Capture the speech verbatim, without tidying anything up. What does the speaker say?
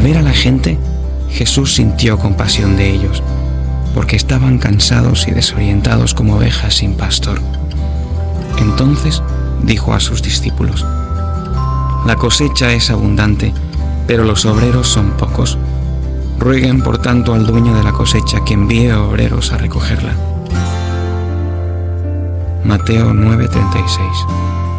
ver a la gente, Jesús sintió compasión de ellos, porque estaban cansados y desorientados como ovejas sin pastor. Entonces dijo a sus discípulos: La cosecha es abundante, pero los obreros son pocos. Rueguen por tanto al dueño de la cosecha que envíe obreros a recogerla. Mateo nueve treinta y seis.